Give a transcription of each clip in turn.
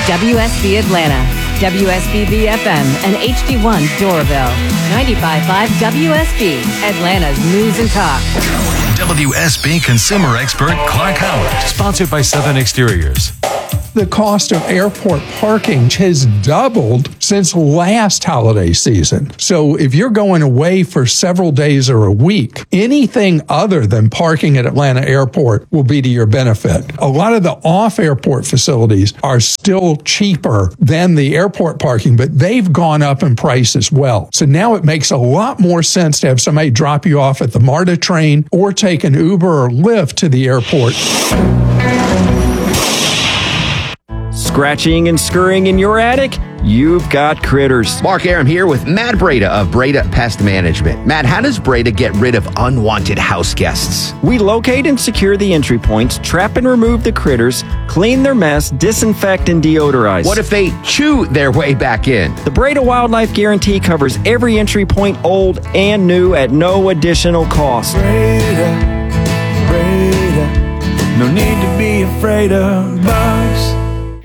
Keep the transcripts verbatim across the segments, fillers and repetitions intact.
W S B Atlanta, W S B B F M, and H D one Doraville. ninety-five point five W S B, Atlanta's News and Talk. W S B consumer expert Clark Howard. Sponsored by Southern Exteriors. The cost of airport parking has doubled since last holiday season. So if you're going away for several days or a week, anything other than parking at Atlanta Airport will be to your benefit. A lot of the off-airport facilities are still cheaper than the airport parking, but they've gone up in price as well. So now it makes a lot more sense to have somebody drop you off at the MARTA train or take an Uber or Lyft to the airport. Scratching and scurrying in your attic? You've got critters. Mark Aram here with Matt Breda of Breda Pest Management. Matt, how does Breda get rid of unwanted house guests? We locate and secure the entry points, trap and remove the critters, clean their mess, disinfect and deodorize. What if they chew their way back in? The Breda Wildlife Guarantee covers every entry point, old and new, at no additional cost. Breda, Breda, no need to be afraid of bugs.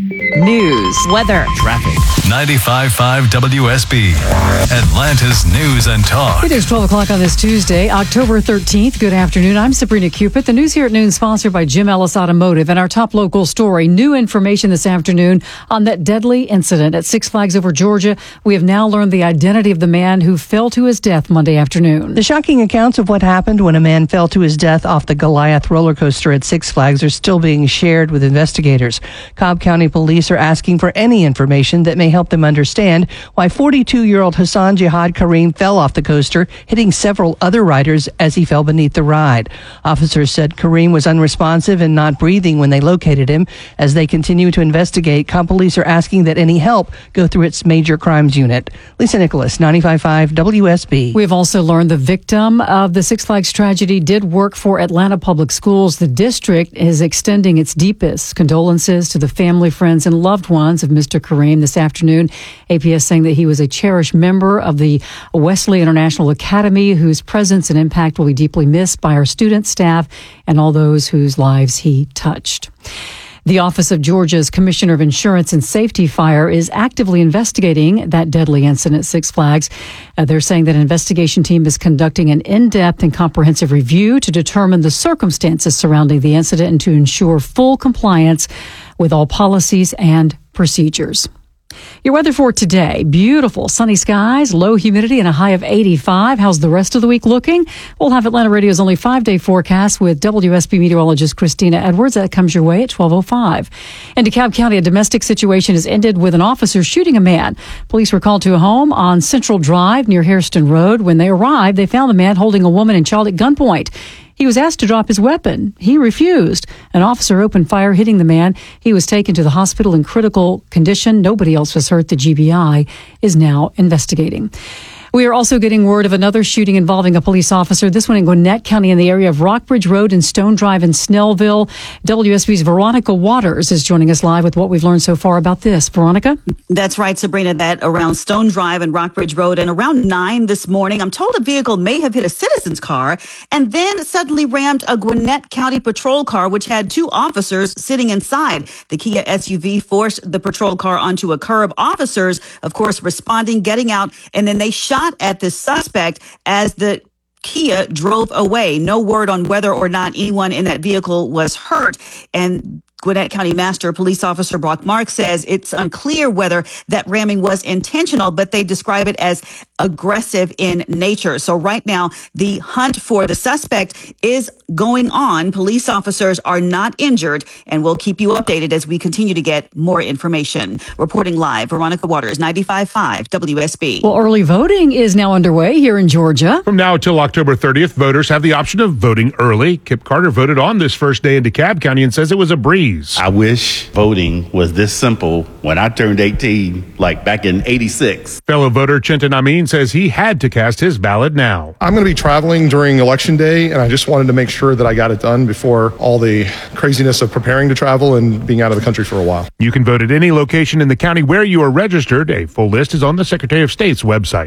News, weather, Traffic. ninety-five point five W S B, Atlanta's News and Talk. It is twelve o'clock on this Tuesday, October thirteenth. Good afternoon. I'm Sabrina Cupid. The news here at noon sponsored by Jim Ellis Automotive. And our top local story, new information this afternoon on that deadly incident at Six Flags Over Georgia. We have now learned the identity of the man who fell to his death Monday afternoon. The shocking accounts of what happened when a man fell to his death off the Goliath roller coaster at Six Flags are still being shared with investigators. Cobb County Police are asking for any information that may help them understand why forty-two-year-old Hassan Jihad Kareem fell off the coaster, hitting several other riders as he fell beneath the ride. Officers said Kareem was unresponsive and not breathing when they located him. As they continue to investigate, Cobb Police are asking that any help go through its major crimes unit. Lisa Nicholas, ninety-five point five W S B. We have also learned the victim of the Six Flags tragedy did work for Atlanta Public Schools. The district is extending its deepest condolences to the family, friends, and loved ones of Mister Kareem this afternoon. A P S saying that he was a cherished member of the Wesley International Academy, whose presence and impact will be deeply missed by our students, staff, and all those whose lives he touched. The Office of Georgia's Commissioner of Insurance and Safety Fire is actively investigating that deadly incident at Six Flags. Uh, they're saying that an investigation team is conducting an in-depth and comprehensive review to determine the circumstances surrounding the incident and to ensure full compliance with all policies and procedures. Your weather for today, beautiful sunny skies, low humidity, and a high of eighty-five. How's the rest of the week looking? We'll have Atlanta Radio's only five-day forecast with W S B meteorologist Christina Edwards. That comes your way at twelve oh five. In DeKalb County, a domestic situation has ended with an officer shooting a man. Police were called to a home on Central Drive near Hairston Road. When they arrived, they found the man holding a woman and child at gunpoint. He was asked to drop his weapon. He refused. An officer opened fire, hitting the man. He was taken to the hospital in critical condition. Nobody else was hurt. The G B I is now investigating. We are also getting word of another shooting involving a police officer, this one in Gwinnett County in the area of Rockbridge Road and Stone Drive in Snellville. W S B's Veronica Waters is joining us live with what we've learned so far about this. Veronica? That's right, Sabrina, that around Stone Drive and Rockbridge Road and around nine this morning, I'm told a vehicle may have hit a citizen's car and then suddenly rammed a Gwinnett County patrol car, which had two officers sitting inside. The Kia S U V forced the patrol car onto a curb. Officers, of course, responding, getting out, and then they shot at the suspect as the Kia drove away. No word on whether or not anyone in that vehicle was hurt. And Gwinnett County Master Police Officer Brock Mark says it's unclear whether that ramming was intentional, but they describe it as aggressive in nature. So right now, the hunt for the suspect is going on. Police officers are not injured, and we'll keep you updated as we continue to get more information. Reporting live, Veronica Waters, ninety-five point five W S B. Well, early voting is now underway here in Georgia. From now till October thirtieth, voters have the option of voting early. Kip Carter voted on this first day in DeKalb County and says it was a breeze. I wish voting was this simple when I turned eighteen, like back in eighty-six. Fellow voter Chintan Amin says he had to cast his ballot now. I'm going to be traveling during Election Day, and I just wanted to make sure that I got it done before all the craziness of preparing to travel and being out of the country for a while. You can vote at any location in the county where you are registered. A full list is on the Secretary of State's website.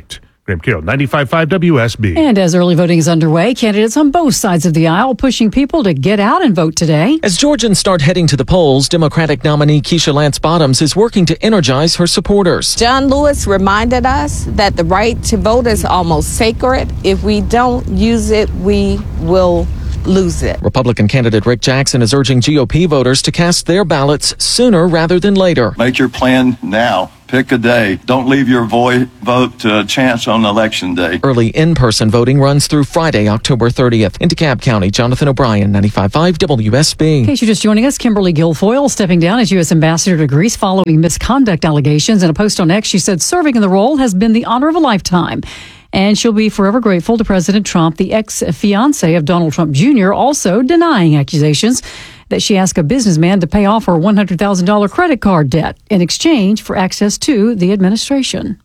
Graham Carroll, ninety-five point five W S B. And as early voting is underway, candidates on both sides of the aisle pushing people to get out and vote today. As Georgians start heading to the polls, Democratic nominee Keisha Lance Bottoms is working to energize her supporters. John Lewis reminded us that the right to vote is almost sacred. If we don't use it, we will lose it. Republican candidate Rick Jackson is urging G O P voters to cast their ballots sooner rather than later. Make your plan now. Pick a day. Don't leave your vo- vote to a chance on election day. Early in-person voting runs through Friday, October thirtieth. In DeKalb County, Jonathan O'Brien, ninety-five point five W S B. In case you're just joining us, Kimberly Guilfoyle stepping down as U S ambassador to Greece following misconduct allegations. In a post on X, she said serving in the role has been the honor of a lifetime. And she'll be forever grateful to President Trump. The ex-fiancé of Donald Trump Junior also denying accusations that she asked a businessman to pay off her one hundred thousand dollars credit card debt in exchange for access to the administration.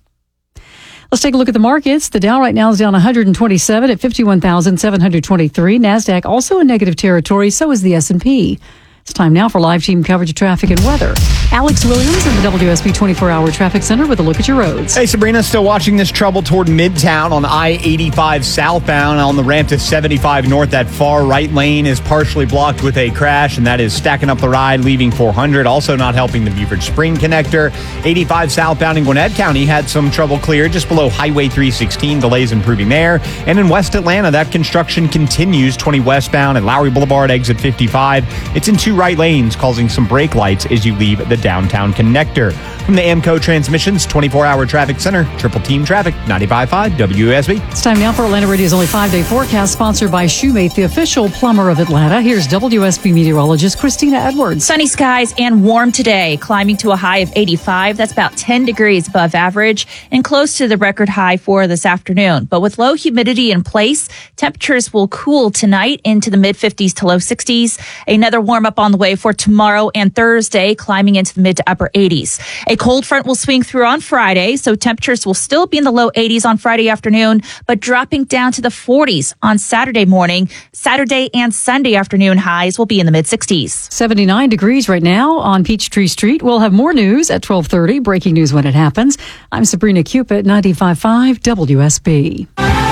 Let's take a look at the markets. The Dow right now is down one hundred twenty-seven at fifty-one thousand seven hundred twenty-three. NASDAQ also in negative territory. So is the S and P. It's time now for live team coverage of traffic and weather. Alex Williams in the W S B twenty-four hour traffic center with a look at your roads. Hey, Sabrina, still watching this trouble toward Midtown on I eighty-five southbound on the ramp to seventy-five north. That far right lane is partially blocked with a crash, and that is stacking up the ride, leaving four hundred. Also not helping the Beaufort Spring connector. eighty-five southbound in Gwinnett County had some trouble clear just below Highway three sixteen. Delays improving there. And in West Atlanta, that construction continues. twenty westbound at Lowry Boulevard, exit fifty-five. It's in two right lanes, causing some brake lights as you leave the downtown connector. From the AMCO Transmissions twenty-four hour traffic center, Triple Team Traffic, ninety-five point five W S B. It's time now for Atlanta Radio's only five-day forecast, sponsored by Shoemate, the official plumber of Atlanta. Here's W S B meteorologist Christina Edwards. Sunny skies and warm today, climbing to a high of eighty-five. That's about ten degrees above average and close to the record high for this afternoon. But with low humidity in place, temperatures will cool tonight into the mid fifties to low sixties. Another warm up on the way for tomorrow and Thursday, climbing into the mid to upper eighties. A cold front will swing through on Friday, so temperatures will still be in the low eighties on Friday afternoon, but dropping down to the forties on Saturday morning. Saturday and Sunday afternoon highs will be in the mid sixties. seventy-nine degrees right now on Peachtree Street. We'll have more news at twelve thirty. Breaking news when it happens. I'm Sabrina Cupid, ninety-five point five W S B.